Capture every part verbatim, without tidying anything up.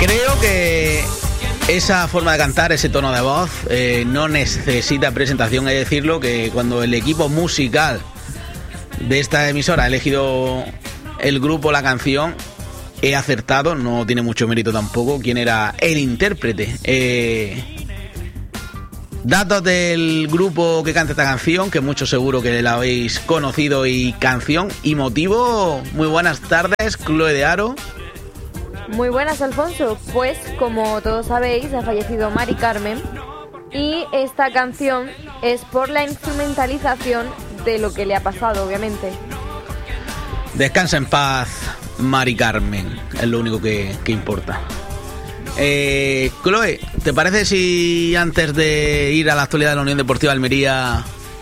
Creo que esa forma de cantar, ese tono de voz, eh, no necesita presentación. Hay que decirlo, que cuando el equipo musical de esta emisora ha elegido el grupo, la canción, he acertado. No tiene mucho mérito tampoco quién era el intérprete. Eh, datos del grupo que canta esta canción, que mucho seguro que la habéis conocido, y canción y motivo. Muy buenas tardes, Chloe de Aro. Muy buenas, Alfonso. Pues como todos sabéis, ha fallecido Mari Carmen, y esta canción es por la instrumentalización de lo que le ha pasado, obviamente. Descansa en paz, Mari Carmen, es lo único que, que importa. Eh, Chloe, ¿te parece si antes de ir a la actualidad de la Unión Deportiva Almería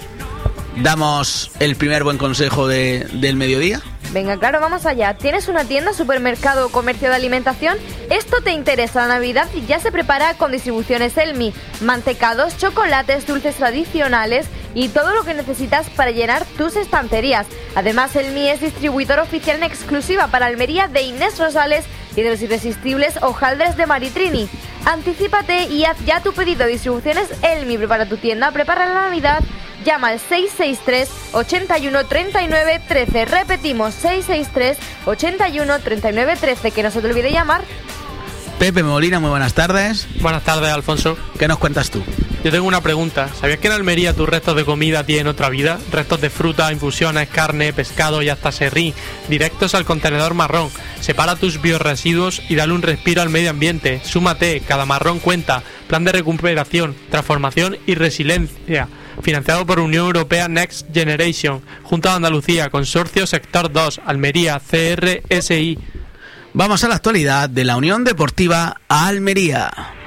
damos el primer buen consejo de, del mediodía? Venga, claro, vamos allá. ¿Tienes una tienda, supermercado o comercio de alimentación? Esto te interesa la Navidad y ya se prepara con Distribuciones Elmi. Mantecados, chocolates, dulces tradicionales y todo lo que necesitas para llenar tus estanterías. Además, Elmi es distribuidor oficial en exclusiva para Almería de Inés Rosales y de los irresistibles hojaldres de Maritrini. Anticípate y haz ya tu pedido. Distribuciones Elmi, prepara tu tienda, prepara la Navidad. Llama al seis seis tres, ochenta y uno, treinta y nueve, trece. Repetimos, seis seis tres, ochenta y uno, treinta y nueve, trece. Que no se te olvide llamar. Pepe Molina, muy buenas tardes. Buenas tardes, Alfonso. ¿Qué nos cuentas tú? Yo tengo una pregunta. ¿Sabías que en Almería tus restos de comida tienen otra vida? Restos de fruta, infusiones, carne, pescado y hasta serrín, directos al contenedor marrón. Separa tus biorresiduos y dale un respiro al medio ambiente. Súmate, cada marrón cuenta. Plan de recuperación, transformación y resiliencia. Financiado por Unión Europea Next Generation, Junta de Andalucía, Consorcio Sector dos, Almería, C R S I. Vamos a la actualidad de la Unión Deportiva Almería.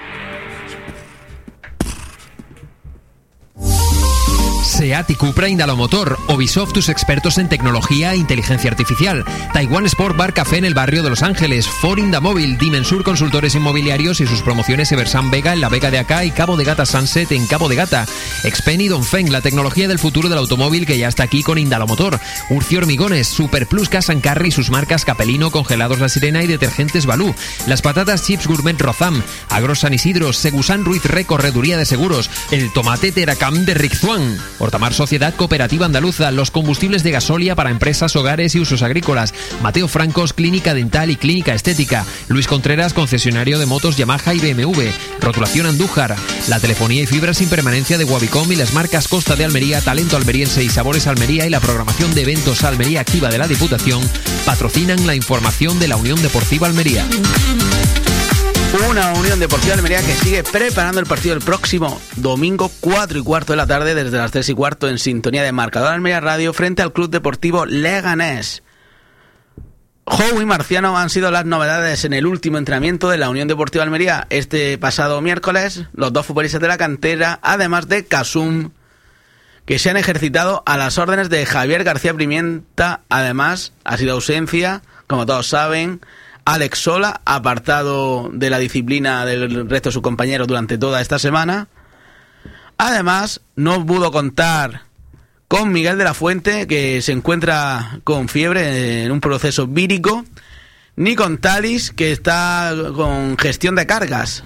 SEAT y Cupra Indalomotor, Ubisoft, tus expertos en tecnología e inteligencia artificial, Taiwan Sport Bar Café en el barrio de Los Ángeles, Ford Indamóvil, Dimensur Consultores Inmobiliarios y sus promociones Eversan Vega en la Vega de Acá y Cabo de Gata Sunset en Cabo de Gata, Xpen y Dongfeng, la tecnología del futuro del automóvil que ya está aquí con Indalomotor, Urcio Hormigones, Super Plus Gas and Carry y sus marcas Capelino, Congelados La Sirena y Detergentes Balú, las patatas Chips Gourmet Rozam, Agros San Isidro, Segusan Ruiz Re Correduría de Seguros, el tomate Teracam de Rixuan, Hortamar Sociedad Cooperativa Andaluza, los combustibles de gasolia para empresas, hogares y usos agrícolas, Mateo Francos, Clínica Dental y Clínica Estética, Luis Contreras, concesionario de motos Yamaha y B M W, Rotulación Andújar, la telefonía y fibra sin permanencia de Wavicom y las marcas Costa de Almería, Talento Almeriense y Sabores Almería y la programación de eventos Almería Activa de la Diputación patrocinan la información de la Unión Deportiva Almería. Una Unión Deportiva Almería que sigue preparando el partido del próximo domingo, cuatro y cuarto de la tarde, desde las tres y cuarto, en sintonía de Marcador Almería Radio, frente al Club Deportivo Leganés. Jou y Marciano han sido las novedades en el último entrenamiento de la Unión Deportiva Almería este pasado miércoles. Los dos futbolistas de la cantera, además de Kasum, que se han ejercitado a las órdenes de Javier García Pimienta. Además, ha sido ausencia, como todos saben, Alex Sola, apartado de la disciplina del resto de sus compañeros durante toda esta semana. Además, no pudo contar con Miguel de la Fuente, que se encuentra con fiebre en un proceso vírico, ni con Talis, que está con gestión de cargas.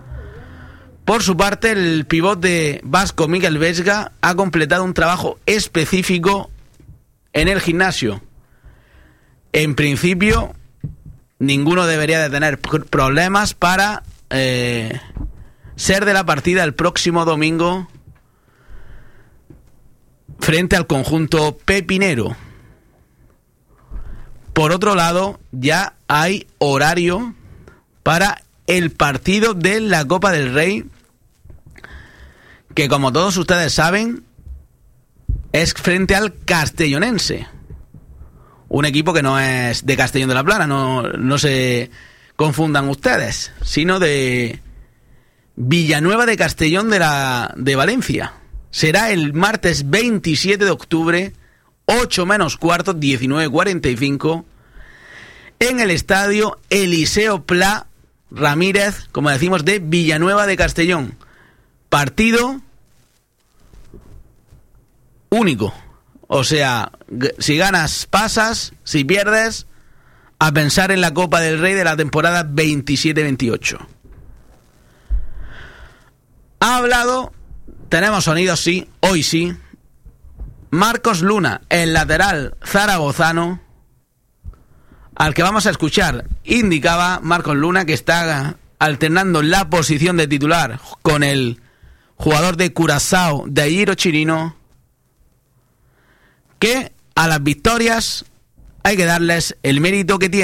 Por su parte, el pivote vasco Miguel Vesga ha completado un trabajo específico en el gimnasio. En principio, ninguno debería de tener problemas para eh, ser de la partida el próximo domingo frente al conjunto pepinero. Por otro lado, ya hay horario para el partido de la Copa del Rey, que, como todos ustedes saben, es frente al Castellonense. Un equipo que no es de Castellón de la Plana, no, no se confundan ustedes, sino de Villanueva de Castellón de, la, de Valencia. Será el martes veintisiete de octubre, ocho menos cuarto, diecinueve cuarenta y cinco, en el estadio Eliseo Pla Ramírez, como decimos, de Villanueva de Castellón. Partido único. O sea, si ganas pasas, si pierdes a pensar en la Copa del Rey de la temporada veintisiete veintiocho. Ha hablado, tenemos sonidos, sí, hoy sí, Marcos Luna, el lateral zaragozano, al que vamos a escuchar. Indicaba Marcos Luna que está alternando la posición de titular con el jugador de Curazao, Dairo Chirino, que a las victorias hay que darles el mérito que tienen.